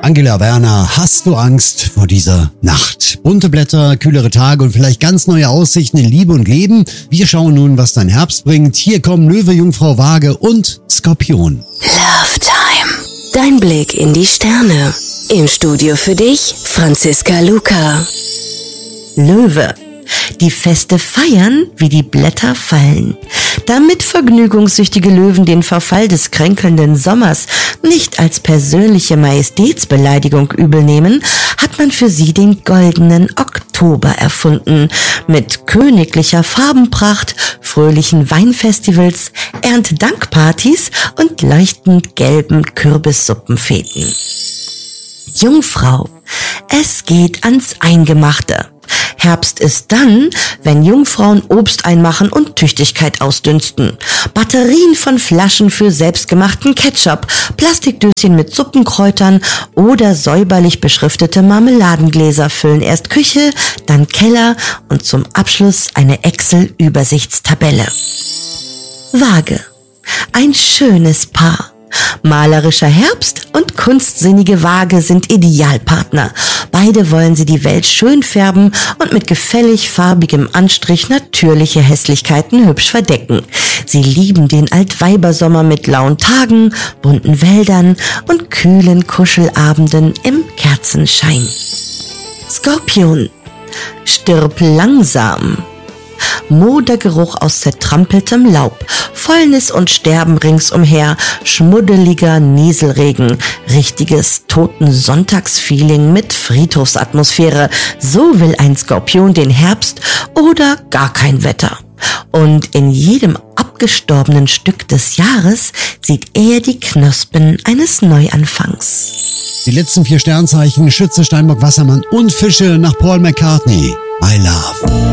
Angela Werner, hast du Angst vor dieser Nacht? Bunte Blätter, kühlere Tage und vielleicht ganz neue Aussichten in Liebe und Leben? Wir schauen nun, was dein Herbst bringt. Hier kommen Löwe, Jungfrau, Waage und Skorpion. Love Time. Dein Blick in die Sterne. Im Studio für dich, Franziska Luca. Löwe. Die Feste feiern, wie die Blätter fallen. Damit vergnügungssüchtige Löwen den Verfall des kränkelnden Sommers nicht als persönliche Majestätsbeleidigung übel nehmen, hat man für sie den goldenen Oktober erfunden. Mit königlicher Farbenpracht, fröhlichen Weinfestivals, Erntedankpartys und leuchtend gelben Kürbissuppenfeten. Jungfrau. Es geht ans Eingemachte. Herbst ist dann, wenn Jungfrauen Obst einmachen und Tüchtigkeit ausdünsten. Batterien von Flaschen für selbstgemachten Ketchup, Plastikdöschen mit Suppenkräutern oder säuberlich beschriftete Marmeladengläser füllen erst Küche, dann Keller und zum Abschluss eine Excel-Übersichtstabelle. Waage. Ein schönes Paar. Malerischer Herbst und kunstsinnige Waage sind Idealpartner. Beide wollen sie die Welt schön färben und mit gefällig farbigem Anstrich natürliche Hässlichkeiten hübsch verdecken. Sie lieben den Altweibersommer mit lauen Tagen, bunten Wäldern und kühlen Kuschelabenden im Kerzenschein. Skorpion. Stirb langsam. Modergeruch aus zertrampeltem Laub, Fäulnis und Sterben ringsumher, schmuddeliger Nieselregen, richtiges Totensonntagsfeeling mit Friedhofsatmosphäre. So will ein Skorpion den Herbst oder gar kein Wetter. Und in jedem abgestorbenen Stück des Jahres sieht er die Knospen eines Neuanfangs. Die letzten 4 Sternzeichen: Schütze, Steinbock, Wassermann und Fische nach Paul McCartney. My Love.